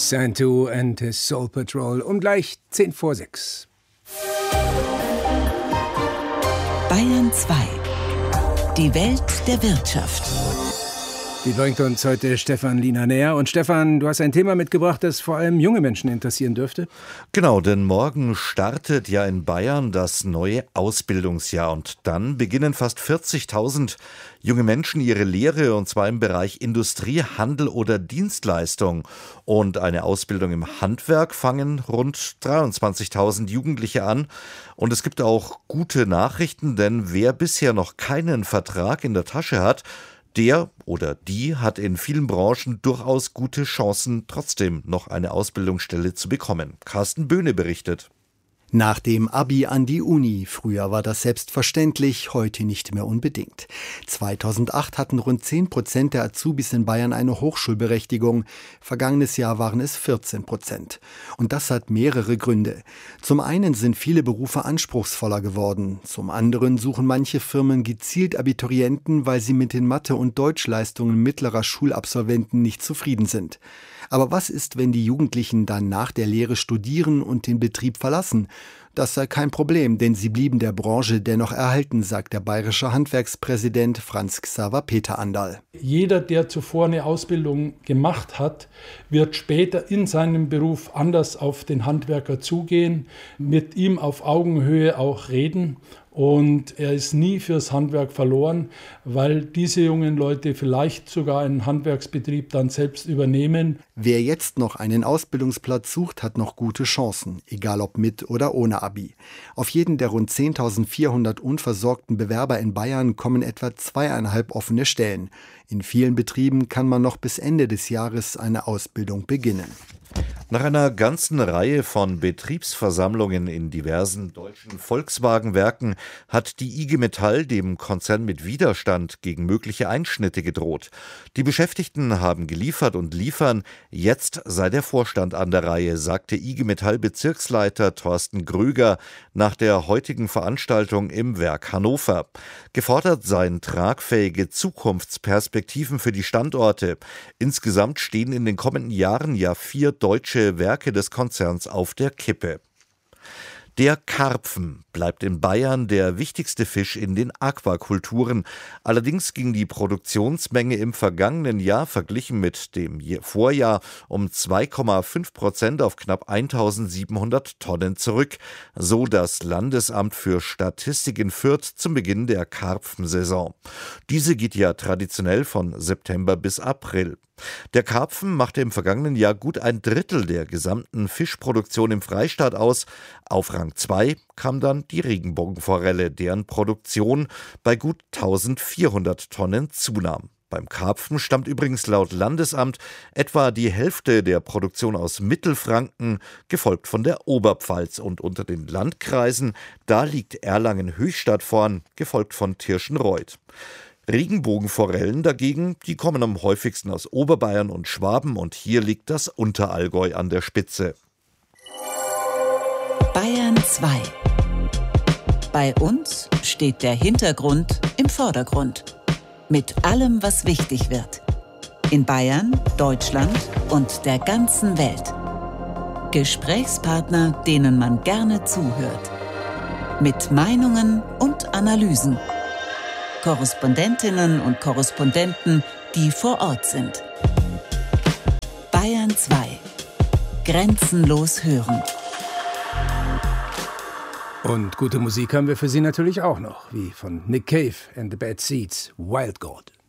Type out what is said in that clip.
Santu and his Soul Patrol um gleich 5:10. Bayern 2. Die Welt der Wirtschaft. Die bringt uns heute Stefan Liener näher. Und Stefan, du hast ein Thema mitgebracht, das vor allem junge Menschen interessieren dürfte. Genau, denn morgen startet ja in Bayern das neue Ausbildungsjahr. Und dann beginnen fast 40.000 junge Menschen ihre Lehre, und zwar im Bereich Industrie, Handel oder Dienstleistung. Und eine Ausbildung im Handwerk fangen rund 23.000 Jugendliche an. Und es gibt auch gute Nachrichten, denn wer bisher noch keinen Vertrag in der Tasche hat, der oder die hat in vielen Branchen durchaus gute Chancen, trotzdem noch eine Ausbildungsstelle zu bekommen. Carsten Böhne berichtet. Nach dem Abi an die Uni. Früher war das selbstverständlich, heute nicht mehr unbedingt. 2008 hatten rund 10% der Azubis in Bayern eine Hochschulberechtigung. Vergangenes Jahr waren es 14%. Und das hat mehrere Gründe. Zum einen sind viele Berufe anspruchsvoller geworden. Zum anderen suchen manche Firmen gezielt Abiturienten, weil sie mit den Mathe- und Deutschleistungen mittlerer Schulabsolventen nicht zufrieden sind. Aber was ist, wenn die Jugendlichen dann nach der Lehre studieren und den Betrieb verlassen? Das sei kein Problem, denn sie blieben der Branche dennoch erhalten, sagt der bayerische Handwerkspräsident Franz Xaver Peter Anderl. Jeder, der zuvor eine Ausbildung gemacht hat, wird später in seinem Beruf anders auf den Handwerker zugehen, mit ihm auf Augenhöhe auch reden. Und er ist nie fürs Handwerk verloren, weil diese jungen Leute vielleicht sogar einen Handwerksbetrieb dann selbst übernehmen. Wer jetzt noch einen Ausbildungsplatz sucht, hat noch gute Chancen, egal ob mit oder ohne Abi. Auf jeden der rund 10.400 unversorgten Bewerber in Bayern kommen etwa 2,5 offene Stellen. In vielen Betrieben kann man noch bis Ende des Jahres eine Ausbildung beginnen. Nach einer ganzen Reihe von Betriebsversammlungen in diversen deutschen Volkswagen-Werken hat die IG Metall dem Konzern mit Widerstand gegen mögliche Einschnitte gedroht. Die Beschäftigten haben geliefert und liefern. Jetzt sei der Vorstand an der Reihe, sagte IG Metall-Bezirksleiter Thorsten Gröger nach der heutigen Veranstaltung im Werk Hannover. Gefordert seien tragfähige Zukunftsperspektiven für die Standorte. Insgesamt stehen in den kommenden Jahren ja 4 deutsche Werke des Konzerns auf der Kippe. Der Karpfen bleibt in Bayern der wichtigste Fisch in den Aquakulturen. Allerdings ging die Produktionsmenge im vergangenen Jahr verglichen mit dem Vorjahr um 2,5% auf knapp 1.700 Tonnen zurück, so das Landesamt für Statistik in Fürth zum Beginn der Karpfensaison. Diese geht ja traditionell von September bis April. Der Karpfen machte im vergangenen Jahr gut 1/3 der gesamten Fischproduktion im Freistaat aus. Auf Rang 2 kam dann die Regenbogenforelle, deren Produktion bei gut 1.400 Tonnen zunahm. Beim Karpfen stammt übrigens laut Landesamt etwa die Hälfte der Produktion aus Mittelfranken, gefolgt von der Oberpfalz. Und unter den Landkreisen, da liegt Erlangen-Höchstadt vorn, gefolgt von Tirschenreuth. Regenbogenforellen dagegen, die kommen am häufigsten aus Oberbayern und Schwaben, und hier liegt das Unterallgäu an der Spitze. Bayern 2. Bei uns steht der Hintergrund im Vordergrund. Mit allem, was wichtig wird. In Bayern, Deutschland und der ganzen Welt. Gesprächspartner, denen man gerne zuhört. Mit Meinungen und Analysen. Korrespondentinnen und Korrespondenten, die vor Ort sind. Bayern 2. Grenzenlos hören. Und gute Musik haben wir für Sie natürlich auch noch, wie von Nick Cave and the Bad Seeds, Wild God.